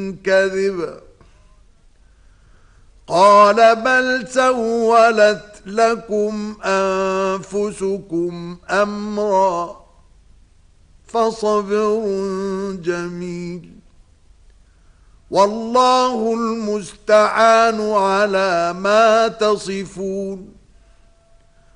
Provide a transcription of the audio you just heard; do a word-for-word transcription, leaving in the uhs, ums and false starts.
كذب قال بل سولت لكم أنفسكم أمرا فصبر جميل والله المستعان على ما تصفون